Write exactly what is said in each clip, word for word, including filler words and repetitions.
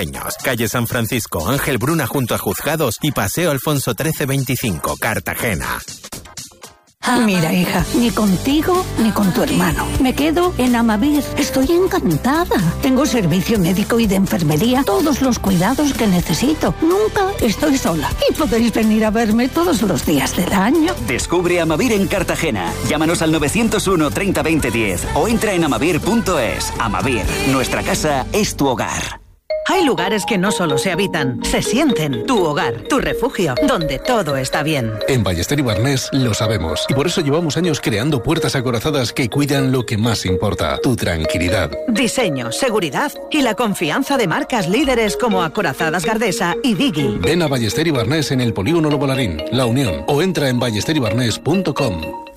Diseños. Calle San Francisco, Ángel Bruna junto a Juzgados y Paseo Alfonso trece veinticinco, Cartagena. Mira, hija, ni contigo ni con tu hermano. Me quedo en Amavir. Estoy encantada. Tengo servicio médico y de enfermería, todos los cuidados que necesito. Nunca estoy sola. Y podéis venir a verme todos los días del año. Descubre Amavir en Cartagena. Llámanos al nueve cero uno, treinta, veinte, diez o entra en amavir punto es. Amavir, nuestra casa es tu hogar. Hay lugares que no solo se habitan, se sienten. Tu hogar, tu refugio, donde todo está bien. En Ballester y Barnés lo sabemos. Y por eso llevamos años creando puertas acorazadas que cuidan lo que más importa, tu tranquilidad. Diseño, seguridad y la confianza de marcas líderes como Acorazadas Gardesa y Digi. Ven a Ballester y Barnés en el Polígono Lobo Larín, La Unión, o entra en ballester y barnés punto com.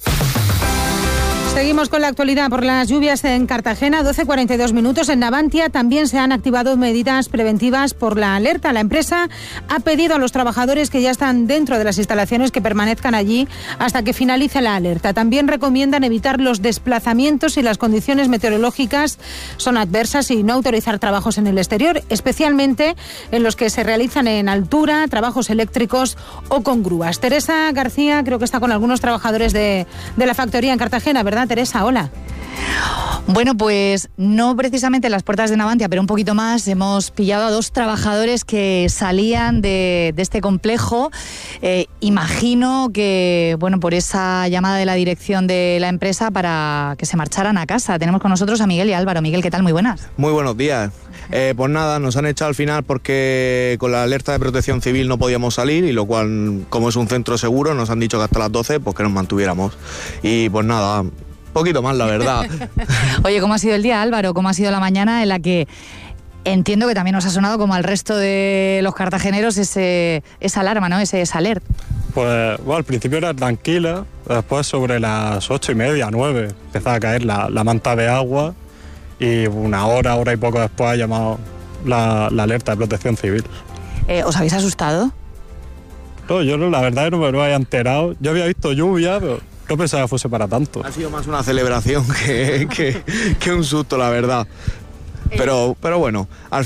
Seguimos con la actualidad por las lluvias en Cartagena, doce cuarenta y dos minutos. En Navantia también se han activado medidas preventivas por la alerta. La empresa ha pedido a los trabajadores que ya están dentro de las instalaciones que permanezcan allí hasta que finalice la alerta. También recomiendan evitar los desplazamientos si las condiciones meteorológicas son adversas y no autorizar trabajos en el exterior, especialmente en los que se realizan en altura, trabajos eléctricos o con grúas. Teresa García creo que está con algunos trabajadores de, de la factoría en Cartagena, ¿verdad, Teresa? Hola. Bueno, pues no precisamente en las puertas de Navantia, pero un poquito más. Hemos pillado a dos trabajadores que salían de, de este complejo. Eh, imagino que, bueno, por esa llamada de la dirección de la empresa para que se marcharan a casa. Tenemos con nosotros a Miguel y Álvaro. Miguel, ¿qué tal? Muy buenas. Muy buenos días. Eh, pues nada, nos han echado al final porque con la alerta de protección civil no podíamos salir, y lo cual, como es un centro seguro, nos han dicho que hasta las doce pues que nos mantuviéramos. Y pues nada, poquito más, la verdad. Oye, ¿cómo ha sido el día, Álvaro? ¿Cómo ha sido la mañana en la que entiendo que también nos ha sonado, como al resto de los cartageneros, ese, esa alarma, ¿no? Ese, esa alerta. Pues bueno, al principio era tranquila, después sobre las ocho y media, nueve, empezaba a caer la, la manta de agua, y una hora, hora y poco después ha llamado la, la alerta de protección civil. Eh, ¿Os habéis asustado? No, yo no, la verdad es que no me lo había enterado. Yo había visto lluvia, pero no pensaba que fuese para tanto. Ha sido más una celebración que, que, que un susto, la verdad. Pero, pero bueno, al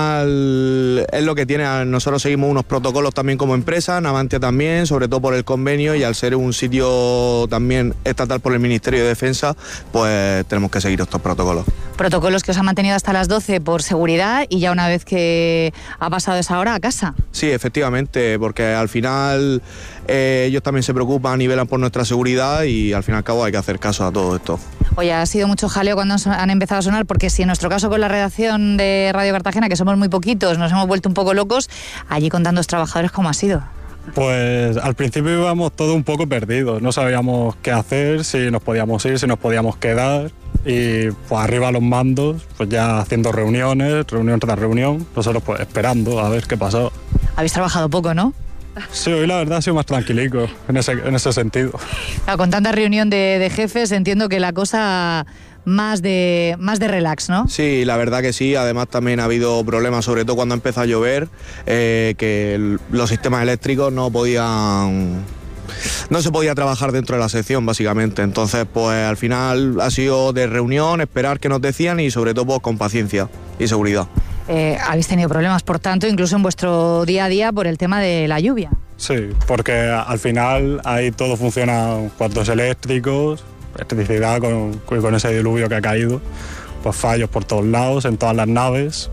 final es lo que tiene. Nosotros seguimos unos protocolos también como empresa, Navantia también, sobre todo por el convenio, y al ser un sitio también estatal por el Ministerio de Defensa, pues tenemos que seguir estos protocolos. Protocolos que os han mantenido hasta las doce por seguridad, y ya una vez que ha pasado esa hora, a casa. Sí, efectivamente, porque al final eh, ellos también se preocupan y velan por nuestra seguridad, y al fin y al cabo hay que hacer caso a todo esto. Oye, ha sido mucho jaleo cuando han empezado a sonar, porque si en nuestro caso con la redacción de Radio Cartagena, que somos muy poquitos, nos hemos vuelto un poco locos, allí con tantos trabajadores, ¿cómo ha sido? Pues al principio íbamos todos un poco perdidos, no sabíamos qué hacer, si nos podíamos ir, si nos podíamos quedar, y pues arriba los mandos, pues ya haciendo reuniones, reunión tras reunión, nosotros pues esperando a ver qué pasó. Habéis trabajado poco, ¿no? Sí, hoy la verdad ha sido más tranquilico en ese, en ese sentido. Claro, con tanta reunión de, de jefes entiendo que la cosa más de, más de relax, ¿no? Sí, la verdad que sí. Además también ha habido problemas, sobre todo cuando empezó a llover, eh, que el, los sistemas eléctricos no podían... No se podía trabajar dentro de la sección, básicamente. Entonces, pues al final ha sido de reunión, esperar qué nos decían, y sobre todo pues, con paciencia y seguridad. Eh, habéis tenido problemas, por tanto, incluso en vuestro día a día por el tema de la lluvia. Sí, porque al final ahí todo funciona, cuartos eléctricos, electricidad con, con ese diluvio que ha caído, pues fallos por todos lados, en todas las naves.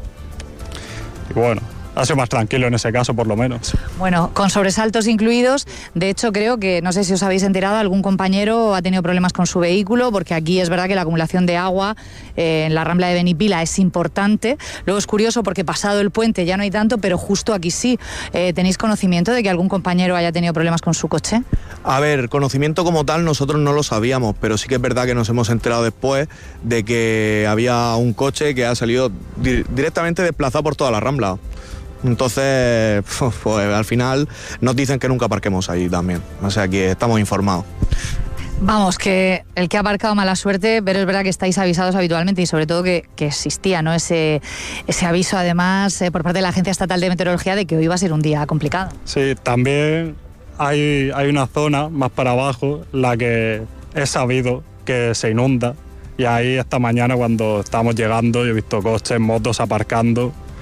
Y bueno, ha sido más tranquilo en ese caso, por lo menos. Bueno, con sobresaltos incluidos. De hecho, creo que, no sé si os habéis enterado, algún compañero ha tenido problemas con su vehículo, porque aquí es verdad que la acumulación de agua eh, en la Rambla de Benipila es importante. Luego es curioso porque pasado el puente ya no hay tanto, pero justo aquí sí. Eh, ¿Tenéis conocimiento de que algún compañero haya tenido problemas con su coche? A ver, conocimiento como tal nosotros no lo sabíamos, pero sí que es verdad que nos hemos enterado después de que había un coche que ha salido di- directamente desplazado por toda la Rambla. Entonces, pues al final nos dicen que nunca aparquemos ahí también. O sea, que estamos informados. Vamos, que el que ha aparcado mala suerte, pero es verdad que estáis avisados habitualmente, y sobre todo que, que existía, ¿no? ese, ese aviso, además, eh, por parte de la Agencia Estatal de Meteorología de que hoy iba a ser un día complicado. Sí, también hay, hay una zona más para abajo, la que he sabido que se inunda, y ahí esta mañana cuando estábamos llegando yo he visto coches, motos aparcando,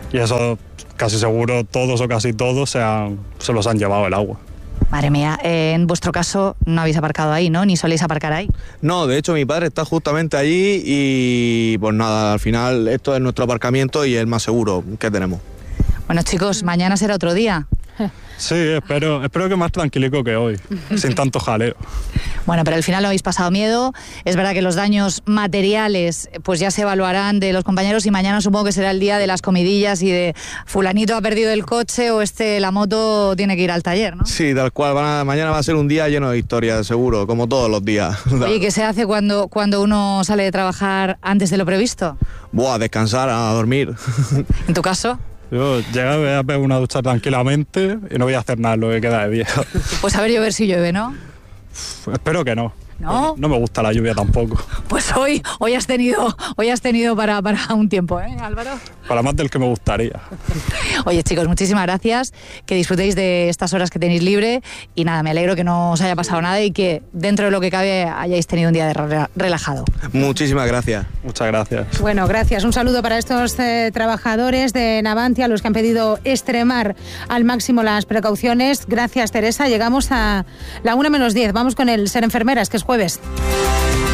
Y eso casi seguro todos o casi todos se, han, se los han llevado el agua. Madre mía, eh, en vuestro caso no habéis aparcado ahí, ¿no? Ni soléis aparcar ahí. No, de hecho mi padre está justamente allí y pues nada, al final esto es nuestro aparcamiento y es el más seguro que tenemos. Bueno, chicos, mañana será otro día. Sí, espero, espero que más tranquilico que hoy, sin tanto jaleo. Bueno, pero al final no habéis pasado miedo. Es verdad que los daños materiales pues ya se evaluarán de los compañeros y mañana supongo que será el día de las comidillas y de fulanito ha perdido el coche o este la moto tiene que ir al taller, ¿no? Sí, tal cual. Van a, mañana va a ser un día lleno de historias, seguro, como todos los días. Oye, ¿qué se hace cuando, cuando uno sale de trabajar antes de lo previsto? Buah, a descansar, a dormir. ¿En tu caso? Yo llegué a pegar una ducha tranquilamente y no voy a hacer nada lo que queda de día. Pues a ver llover si llueve, ¿no? Espero que no. ¿No? No me gusta la lluvia tampoco. Pues hoy, hoy has tenido, hoy has tenido para, para un tiempo, ¿eh, Álvaro? Para más del que me gustaría. Oye, chicos, muchísimas gracias. Que disfrutéis de estas horas que tenéis libre. Y nada, me alegro que no os haya pasado nada y que dentro de lo que cabe hayáis tenido un día de re relajado. Muchísimas gracias. Muchas gracias. Bueno, gracias. Un saludo para estos eh, trabajadores de Navantia, los que han pedido extremar al máximo las precauciones. Gracias, Teresa. Llegamos a la una menos diez. Vamos con el Ser Enfermeras, que es jueves.